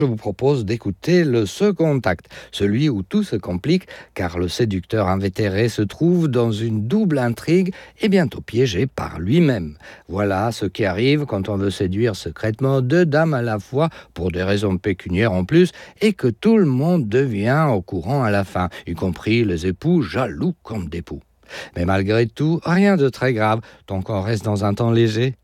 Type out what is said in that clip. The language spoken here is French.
Je vous propose d'écouter le second acte, celui où tout se complique, car le séducteur invétéré se trouve dans une double intrigue et bientôt piégé par lui-même. Voilà ce qui arrive quand on veut séduire secrètement deux dames à la fois, pour des raisons pécuniaires en plus, et que tout le monde devient au courant à la fin, y compris les époux jaloux comme des poux. Mais malgré tout, rien de très grave, tant qu'on reste dans un temps léger.